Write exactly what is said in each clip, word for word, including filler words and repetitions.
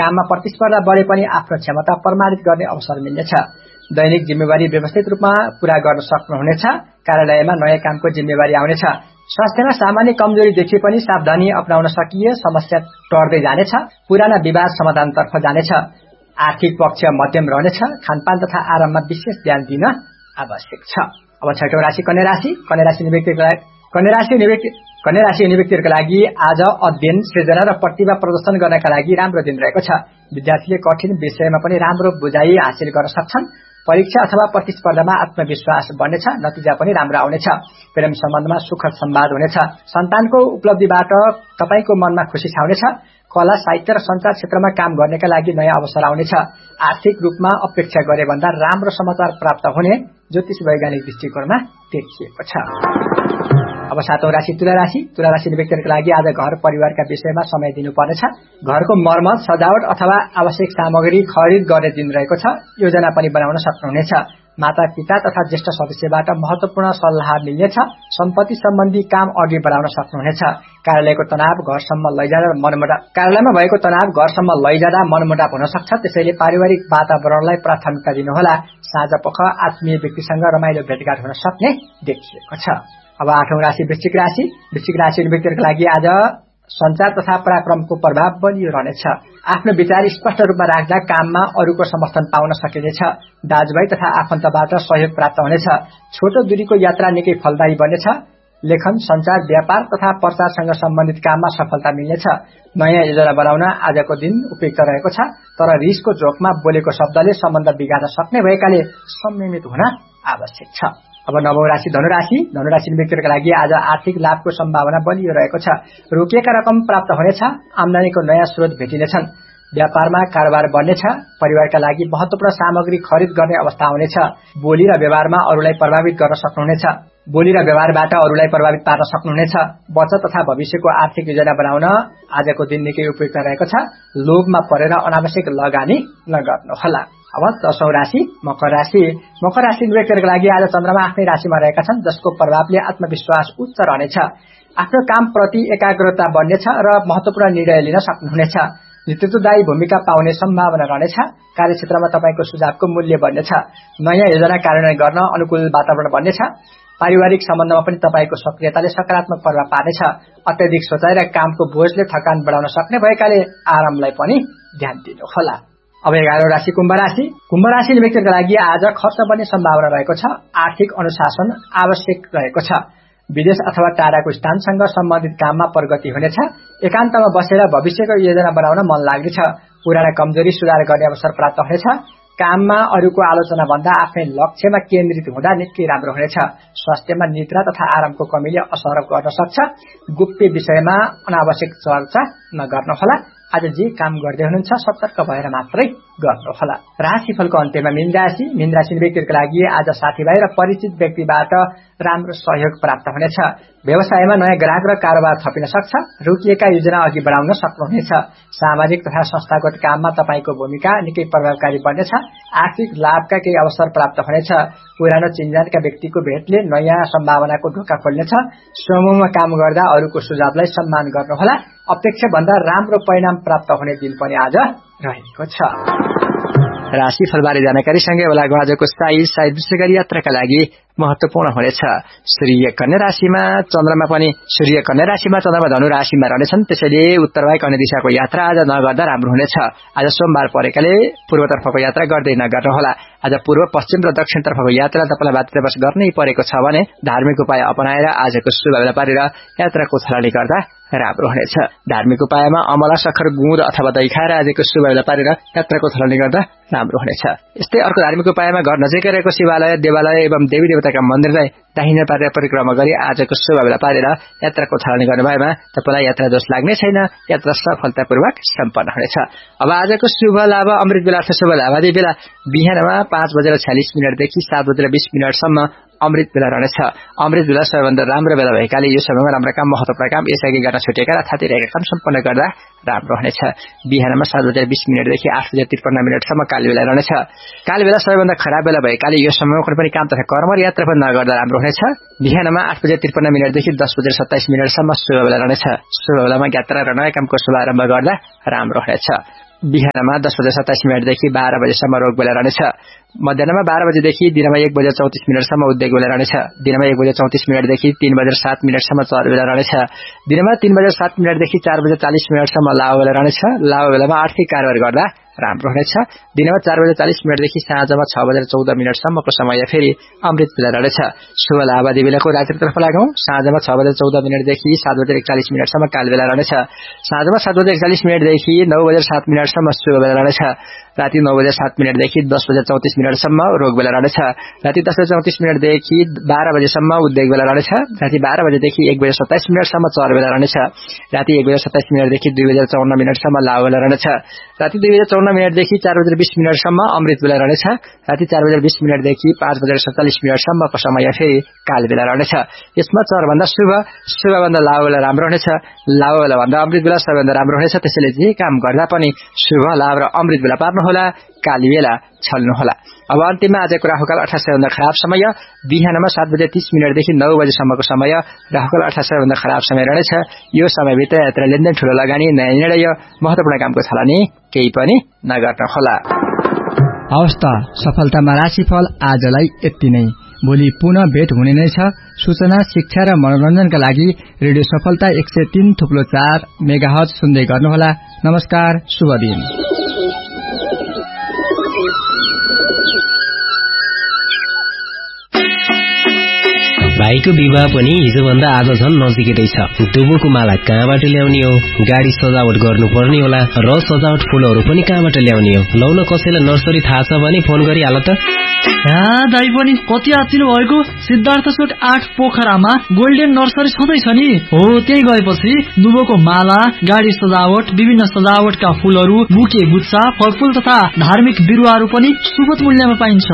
काममा प्रतिस्पर्धा बढे पनि आफ्नो क्षमता प्रमाणित गर्ने अवसर मिल्नेछ। दैनिक जिम्मेवारी व्यवस्थित रूपमा पूरा गर्न सक्नुहुनेछ। कार्यालयमा नयाँ कामको जिम्मेवारी आउनेछ। स्वास्थ्यमा सामान्य कमजोरी देखिए पनि सावधानी अपनाउन सकिए समस्या टर्दै जानेछ। पुराना विवाद समाधानतर्फ जानेछ। आर्थिक पक्ष मध्यम रहनेछ। खानपान तथा आराममा विशेष ध्यान दिन आवश्यक छ। अब छठौं राशि कन्या राशि। कन्या राशि व्यक्तिका कन्या राशि व्यक्ति कन्या राशि व्यक्तिहरूका लागि आज अध्ययन, सृजना र प्रतिभा प्रदर्शन गर्नका लागि राम्रो दिन रहेको छ। विद्यार्थीले कठिन विषयमा पनि राम्रो बुझाइ हासिल गर्न सक्छन्। परीक्षा अथवा प्रतिस्पर्धामा आत्मविश्वास बढ्नेछ। नतिजा पनि राम्रो आउनेछ। प्रेम सम्बन्धमा सुखद संवाद हुनेछ। सन्तानको उपलब्धिबाट तपाईको मनमा खुशी छाउनेछ। कला, साहित्य र सञ्चार क्षेत्रमा काम गर्नेका लागि नयाँ अवसर आउनेछ। आर्थिक रूपमा अपेक्षा गरे भन्दा राम्रो समाचार प्राप्त हुने ज्योतिष वैज्ञानिक दृष्टिकोणमा देखिएको छ। अब सातौं राशि तुला राशि। तुला राशि व्यक्तिहरूका लागि आज घर परिवारका विषयमा समय दिनुपर्नेछ। घरको मर्मत, सजावट अथवा आवश्यक सामग्री खरिद गर्ने दिन रहेको छ। योजना पनि बनाउन सक्नुहुनेछ। माता पिता तथा ज्येष्ठ सदस्यबाट महत्वपूर्ण सल्लाह मिल्नेछ। सम्पत्ति सम्बन्धी काम अघि बढाउन सक्नुहुनेछ। कार्यालयको तनाव घरसम्म लैजाँदा मनमुटाव कार्यालयमा भएको तनाव घरसम्म लैजाँदा मनमुटाव हुन सक्छ। त्यसैले पारिवारिक वातावरणलाई प्राथमिकता दिनुहोला। साँझपख आत्मीय व्यक्तिसँग रमाइलो भेटघाट हुन सक्ने देखिएको छ। अब आठौं राशि वृश्चिक राशि। वृश्चिक राशि व्यक्तिहरूका लागि आज सञ्चार तथा पराक्रमको प्रभाव बलियो रहनेछ। आफ्नो विचार स्पष्ट रूपमा राख्दा काममा अरूको समर्थन पाउन सकिनेछ। दाजुभाइ तथा आफन्तबाट सहयोग प्राप्त हुनेछ। छोटो दूरीको यात्रा निकै फलदायी बन्नेछ। लेखन, सञ्चार, व्यापार तथा प्रचारसँग सम्बन्धित काममा सफलता मिल्नेछ। नयाँ योजना बनाउन आजको दिन उपयुक्त रहेको छ। तर रिसको जोखमा बोलेको शब्दले सम्बन्ध बिगार्न सक्ने भएकाले संयमित हुन आवश्यक छ। अब नवौं राशि धनुराशि। धनुराशि व्यक्तिहरूका लागि आज आर्थिक लाभको सम्भावना बलियो रहेको छ। रोकिएका रकम प्राप्त हुनेछ। आम्दानीको नयाँ स्रोत भेटिनेछन्। व्यापारमा कारोबार बढ्नेछ। परिवारका लागि महत्वपूर्ण सामग्री खरिद गर्ने अवस्था आउनेछ। बोली र व्यवहारमा अरूलाई प्रभावित गर्न सक्नुहुनेछ। बोली र व्यवहारबाट अरूलाई प्रभावित पार्न सक्नुहुनेछ। बचत तथा भविष्यको आर्थिक योजना बनाउन आजको दिन निकै उपयुक्त रहेको छ। लोभमा परेर अनावश्यक लगानी नगर्नुहोला। अब दशौं राशि मकर राशि। मकर राशि व्यक्तिहरूका लागि आज चन्द्रमा आफ्नै राशिमा रहेका छन्, जसको प्रभावले आत्मविश्वास उच्च रहनेछ। आफ्नो कामप्रति एकाग्रता बढ्नेछ र महत्वपूर्ण निर्णय लिन सक्नुहुनेछ। नेतृत्वदायी भूमिका पाउने सम्भावना रहनेछ। कार्यक्षेत्रमा तपाईको सुझावको मूल्य बढ्नेछ। नयाँ योजना कार्यान्वयन गर्न अनुकूल वातावरण बन्नेछ। पारिवारिक सम्बन्धमा पनि तपाईको सक्रियताले सकारात्मक प्रभाव पार्नेछ। अत्याधिक सोचाइ र कामको बोझले थकान बढाउन सक्ने भएकाले आरामलाई पनि ध्यान दिनुहोला। अब एघारौं राशि कुम्भ राशि। कुम्भ राशि व्यक्तिहरूका लागि आज खर्च बढ्ने सम्भावना रहेको छ। आर्थिक अनुशासन आवश्यक रहेको छ। विदेश अथवा टाढाको स्थानसँग सम्बन्धित काममा प्रगति हुनेछ। एकान्तमा बसेर भविष्यको योजना बनाउन मन लाग्नेछ। पुराना कमजोरी सुधार गर्ने अवसर प्राप्त हुनेछ। काममा अरूको आलोचना भन्दा आफ्नै लक्ष्यमा केन्द्रित हुँदा निकै राम्रो हुनेछ। स्वास्थ्यमा निद्रा तथा आरामको कमीले असर गर्न सक्छ। गोप्य विषयमा अनावश्यक चर्चा नगर्नुहोला। आज जे काम गर्दै हुनुहुन्छ सतर्क भएर मात्रै गर्नुहोला। राशिफलको अन्त्यमा मीन राशि। मीन राशि व्यक्तिहरूका लागि आज साथीभाइ र परिचित व्यक्तिबाट राम्रो सहयोग प्राप्त हुनेछ। व्यवसायमा नयाँ ग्राहक र कारोबार थपिन सक्छ। रोकिएका योजना अघि बढाउन सक्नुहुनेछ। सामाजिक तथा संस्थागत काममा तपाईको भूमिका निकै प्रभावकारी बन्नेछ। आर्थिक लाभका केही अवसर प्राप्त हुनेछ। पुरानो चिन्जानका व्यक्तिको भेटले नयाँ सम्भावनाको ढोका खोल्नेछ। समूहमा काम गर्दा अरूको सुझावलाई सम्मान गर्नुहोला। अपेक्षा भन्दा राम्रो परिणाम प्राप्त हुने दिन पनि आज रहेको छ। राशिफलबारे जानकारी सँगै बेलाको आजको साइज साइज विशेष गरी यात्राका लागि महत्वपूर्ण हुनेछ। सूर्य कन्या राशिमा चन्द्रमा पनि सूर्य कन्या राशिमा चन्द्रमा धनु राशिमा रहनेछन्। त्यसैले उत्तरवाहिक अन्य दिशाको यात्रा आज नगर्दा राम्रो हुनेछ। आज सोमबार परेकाले पूर्वतर्फको यात्रा गर्दै नगर्नुहोला। आज पूर्व, पश्चिम र दक्षिणतर्फको यात्रा तपाईँलाई बाध्यतावश गर्नै परेको छ भने धार्मिक उपाय अपनाएर आजको शुभ बेला पारेर यात्राको थलानी गर्दा राम्रो हुनेछ। धार्मिक उपायमा अमला, सखर, गुँड अथवा दही खाएर आजको शुभ बेला पारेर यात्राको थलानी गर्दा राम्रो हुनेछ। यस्तै अर्को धार्मिक उपायमा घर नजिकै रहेको शिवालय, देवालय एवं देवी देवताका मन्दिरलाई दाहिने पारेर परिक्रमा गरी आजको शुभ बेला पारेर यात्राको थलानी गर्नु भएमा तपाईँलाई यात्रा दोष लाग्ने छैन। यात्रा सफलतापूर्वक सम्पन्न हुनेछ। अब आजको शुभ लाभ अमृत बेला शुभ लाभ आदि बेला बिहानमा पाँच बजेर छ्यालिस मिनटदेखि सात बजेर बीस मिनटसम्म अमृत बेला रहनेछ। अमृत बेला सबैभन्दा राम्रो बेला भएकाले यो समयमा राम्रो काम, महत्वपूर्ण काम, यसअघि गर्न छुटेका र थातिरहेका काम सम्पन्न गर्दा राम्रो हुनेछ। बिहानमा सात बजेर बीस मिनटदेखि आठ बजेर त्रिपन्न मिनटसम्म काल बेला रहनेछ। काल बेला सबैभन्दा खराब बेला भएकाले यो समयमा कुनै पनि काम तथा कर्म र यात्रा पनि नगर्दा राम्रो हुनेछ। बिहानमा आठ बजेर त्रिपन्न मिनटदेखि दस बजेर सत्ताइस मिनटसम्म शुभ बेला रहनेछ। शुभ बेलामा यात्रा र नयाँ कामको शुभारम्भ गर्दा राम्रो हुनेछ। बिहानमा दस बजे सत्ताइस मिनटदेखि बाह्र बजेसम्म रोग बेला रहनेछ। मध्याहमा बाह्र बजेदेखि दिनमा एक बजे चौतिस मिनटसम्म उद्योग बेला रहनेछ। दिनमा एक बजे चौतिस मिनटदेखि तीन बजेर सात मिनटसम्म चर बेला रहनेछ। दिनमा तीन बजेर सात मिनटदेखि चार बजे चालिस मिनटसम्म लाओ बेला रहनेछ। लाओ बेलामा आर्थिक कारोबार गर्दा राम्रो हुनेछ। दिनमा चार बजे चालिस मिनटदेखि साँझमा छ बजेर चौध मिनटसम्मको समय फेरि अमृत बेला रहनेछ। शुभ लाभवादी बेलाको रात्रितर्फ लागौं। साँझमा छ बजेर चौध मिनटदेखि सात बजेर एकचालिस मिनटसम्म काल बेला रहनेछ। साँझमा सात बजेर एकचालिस मिनटदेखि नौ बजेर सात मिनटसम्म शुभ बेला रहनेछ। राति नौ बजे सात मिनटदेखि दस बजे चौतिस मिनटसम्म रोग बेला रहनेछ। राति दस बजे चौतिस मिनटदेखि बाह्र बजेसम्म उद्योग बेला रहनेछ। राति बाह्र बजेदेखि एक बजे सत्ताइस मिनटसम्म चर बेला रहनेछ। राति एक बजे सत्ताइस मिनटदेखि दुई बजे चौन्न मिनटसम्म लाओ बेला रहनेछ। राति दुई बजे चौन्न मिनटदेखि चार बजे बीस मिनटसम्म अमृत बेला रहनेछ। राति चार बजे बीस मिनटदेखि पाँच बजे सैंतालिस मिनटसम्मको समय फेरि काल बेला रहनेछ। यसमा चरभन्दा शुभ शुभभन्दा लाओ बेला राम्रो हुनेछ। लाओ बेला भन्दा अमृत बेला सबैभन्दा राम्रो हुनेछ। त्यसैले जे काम गर्दा पनि शुभ लाभ र अमृत बेला पार्नुहोला, काली बेला छल्नुहोला। अब अन्तिममा आजको राहुकाल अर्थात् सबैभन्दा खराब समय बिहानमा सात बजे तीस मिनटदेखि नौ बजेसम्मको समय राहुकाल अर्थात् सबैभन्दा खराब समय रहनेछ। यो समयभित्र यात्रा, लेनदेन, ठूलो लगानी, नयाँ निर्णय, महत्वपूर्ण कामको थालनी केही पनि नगर्न होला। अवस्था सफलतामा राशिफल आजलाई यति नै। भोलि पुनः भेट हुने नै छ। सूचना, शिक्षा र मनोरञ्जनका लागि रेडियो सफलता एक सय तीन थुप्लो चार मेगाहर्ज सुन्दै गर्नुहोला। नमस्कार, शुभ दिन। भाइको विवाह पनि हिजोभन्दा आज झन् नजिकै छ। दुबोको माला कहाँबाट ल्याउने हो, गाडी सजावट गर्नुपर्ने होला र सजावट फूलहरू पनि कहाँबाट ल्याउने हो। लौन कसैलाई नर्सरी थाहा छ भने फोन गरिहाल त। दाइ पनि कति आचिनु भएको। सिद्धार्थ चोक आठ पोखरामा गोल्डेन नर्सरी छँदैछ नि। हो, त्यही गएपछि दुबोको माला, गाडी सजावट, विभिन्न सजावटका फूलहरू, बुके गुच्छा, फलफूल तथा धार्मिक बिरुवाहरू पनि सुपथ मूल्यमा पाइन्छ।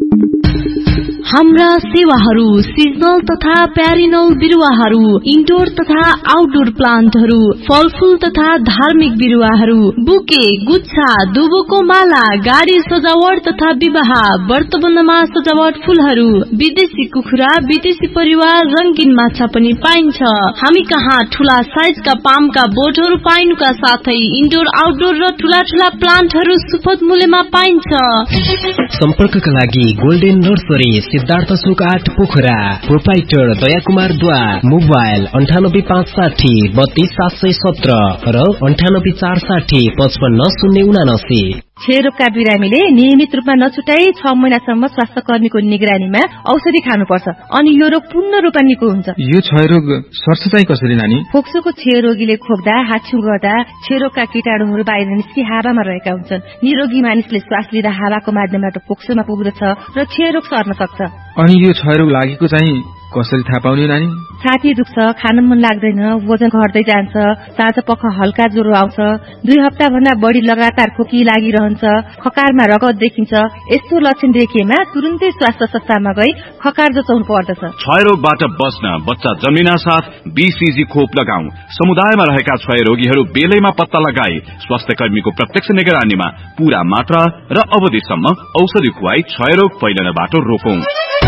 हाम्रा सेवाहरू सिजनल तथा प्यारिनल बिरुवाहरू, इन्डोर तथा आउटडोर प्लान्टहरू, फलफूल तथा धार्मिक बिरुवाहरू, बुके गुच्छा, दुबोको माला, गाडी सजावट तथा विवाह, व्रतबन्धमा सजावट फूलहरू, विदेशी कुखुरा, विदेशी परिवार, रंगीन माछा पनि पाइन्छ। हामी कहाँ ठूला साइजका पामका बोटहरू पाइनुका साथै इन्डोर आउटडोर र ठूला ठूला प्लान्टहरू सुपथ मूल्यमा पाइन्छ। सम्पर्कका लागि गोल्डेन नर्सरी, सिद्धार्थ चोक आठ पोखरा, प्रोपाइटर दया कुमार द्वा, मोबाइल अन्ठानब्बे पाँच साठी बत्तीस सात सय सत्र र अन्ठानब्बे चार साठी पचपन्न शून्य उनासी। क्षयरोगका बिरामीले नियमित रूपमा नछुटाई छ महिनासम्म स्वास्थ्य कर्मीको निगरानीमा औषधि खानुपर्छ, अनि यो रोग पूर्ण रूपमा निको हुन्छ। यो क्षयरोग सर्छ चाहिँ कसरी नानी? फोक्सोको क्षयरोगीले खोक्दा, हाच्छिउँ गर्दा क्षयरोगका कीटाणुहरू बाहिर निस्कि हावामा रहेका हुन्छन्। निरोगी मानिसले श्वास लिँदा हावाको माध्यमबाट फोक्सोमा पुग्दछ र क्षयरोग सर्न सक्छ। अनि यो क्षयरोग लागेको चाहिँ कसरी थाहा पाउने नानी? छाती दुख्छ, खान मन लाग्दैन, वजन घट्दै जान्छ, साँझ पख हल्का ज्वरो आउँछ, दुई हप्ता भन्दा बढी लगातार खोकी लागिरहन्छ, खकारमा रगत देखिन्छ। यस्तो लक्षण देखिएमा तुरुन्तै स्वास्थ्य संस्थामा गई खकार जचाउनु पर्दछ। क्षयरोगबाट बच्न बच्चा जन्मिना साथ बीसीजी खोप लगाऊ। समुदायमा रहेका क्षयरोगीहरू बेलैमा पत्ता लगाई स्वास्थ्य कर्मीको प्रत्यक्ष निगरानीमा पूरा मात्रा र अवधिसम्म औषधि खुवाई क्षयरोग फैलनबाट रोकौं।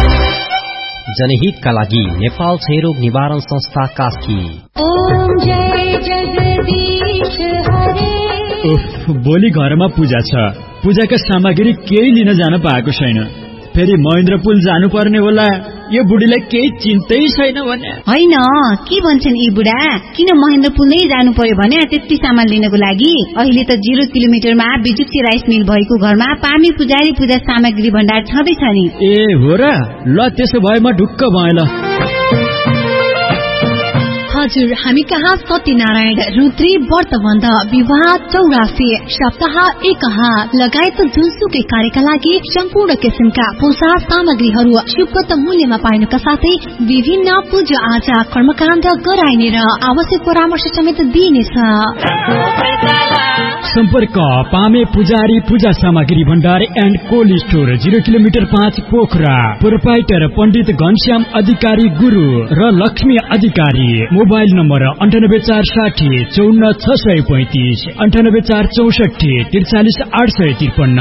जनहितका लागि नेपाल क्षयरोग निवारण संस्था कास्की। ओम जय जगदीश हरे। भोलि घरमा पूजा छ। पूजाका सामग्री केही लिन जान पाएको छैन। फेरि महेन्द्र पुल जानु पर्ने होला। यो बुढीलाई केही चिन्तै छैन भने होइन। के भन्छन् यी बुढा, किन महेन्द्र पुल नै जानु पर्यो भने त्यति सामान लिनको लागि? अहिले त जिरो किलोमिटरमा बिजुक्ती राइस मिल भएको घरमा पामी पुजारी पूजा सामग्री भण्डार छँदैछ नि। ए हो र? ल त्यसो भए म ढुक्क भएँ ल। हजुर, हामी कहाँ सत्यनारायण, रुद्री, व्रतबन्ध, विवाह, चौरासी, सप्ताह एकहा लगायत जुनसुकै कार्यका लागि सम्पूर्ण किसिमका पूजा सामग्रीहरू सुपथ मूल्यमा पाइनुका साथै विभिन्न पूजा आजा कर्मकाण्ड गराइने र आवश्यक परामर्श समेत दिइनेछ। सम्पर्क पामे पुजारी पूजा सामग्री भण्डार and cold store, zero kilometre पाँच पोखरा। प्रोपाइटर पण्डित घनश्याम अधिकारी गुरु र लक्ष्मी अधिकारी। मोबाइल नम्बर अन्ठानब्बे चार साठी चौन्न छ सय पैंतिस, अन्ठानब्बे चार चौसठी त्रिचालिस आठ सय त्रिपन्न।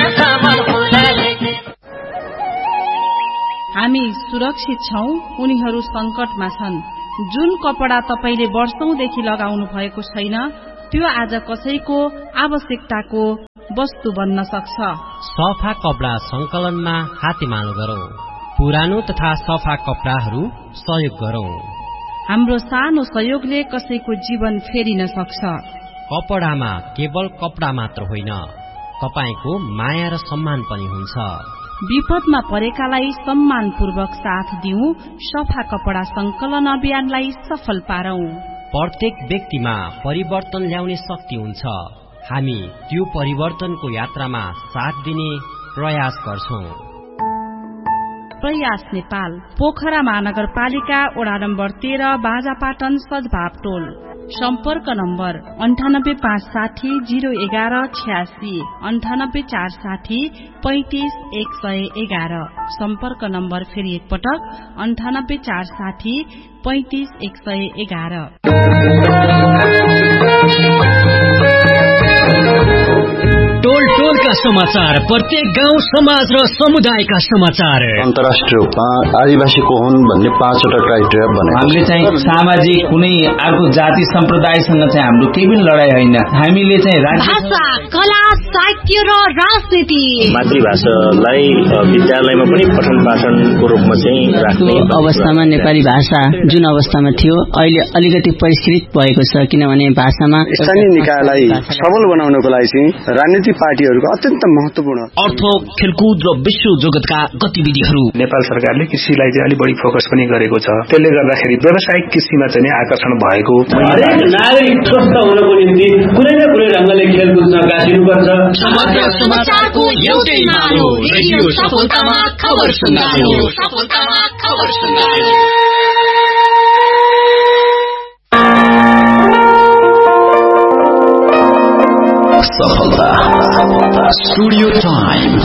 हामी सुरक्षित छौं, उनीहरू संकटमा छन्। जुन कपडा तपाईले वर्षौंदेखि लगाउनु भएको छैन त्यो आज कसैको आवश्यकताको वस्तु बन्न सक्छ। सफा कपडा संकलनमा हातेमालो गरौं, पुरानो तथा सफा कपडाहरू सहयोग गरौं। हाम्रो सानो सहयोगले कसैको जीवन फेरिन सक्छ। कपडामा केवल कपडा मात्र होइन, तपाईको माया र सम्मान पनि हुन्छ। विपदमा परेकालाई सम्मानपूर्वक साथ दिउँ, सफा कपडा संकलन अभियानलाई सफल पारौं। प्रत्येक व्यक्तिमा परिवर्तन ल्याउने शक्ति हुन्छ। हामी त्यो परिवर्तनको यात्रामा साथ दिने प्रयास गर्छौं। प्रयास नेपाल, पोखरा महानगरपालिका, वडा नम्बर तेह्र, बाजापाटन, सद्भाव टोल। सम्पर्क नम्बर अन्ठानब्बे पाँच साठी जीरो एघार छ्यासी, अन्ठानब्बे चार साठी पैंतिस एक सय एघार। सम्पर्क नम्बर फेरि एकपटक अन्ठानब्बे चार साठी पैंतिस एक सय एघार। टोल टोलका समाचार, प्रत्येक गाउँ समाज र समुदायका समाचार। अन्तर्राष्ट्रिय रूपमा आदिवासी को हुन् भन्ने पाँचवटा क्राइटेरिया बनाएको। हामीले चाहिँ सामाजिक कुनै अर्को जाति सम्प्रदायसँग चाहिँ हाम्रो केही पनि लडाई होइन। हामीले चाहिँ भाषा, कला, साहित्य र राजनीति, मातृभाषालाई विद्यालयमा पनि पठन पाठनको रूपमा चाहिँ राख्ने अवस्थामा नेपाली भाषा जुन अवस्थामा थियो अहिले अलिकति परिष्कृत भएको छ, किनभने भाषामा स्थानीय निकायलाई सबल बनाउनको लागि चाहिँ राजनीतिक पार्टीहरूको अत्यन्त महत्वपूर्ण अर्थ, खेलकुद र विश्व जगतका गतिविधिहरू। नेपाल सरकारले कृषिलाई चाहिँ अलि बढी फोकस पनि गरेको छ, त्यसले गर्दाखेरि व्यावसायिक कृषिमा चाहिँ आकर्षण भएको। हरेक नागरिक स्वस्थ हुनको निम्ति कुनै न कुनै ढंगले खेलकुदमा गाँसिनुपर्छ। समग्र समाचारको एउटै नाम हो रेडियो सफलतामा खबर सुनायो। सफलतामा खबर सुनायो। सफलता स्टुडियो टाइम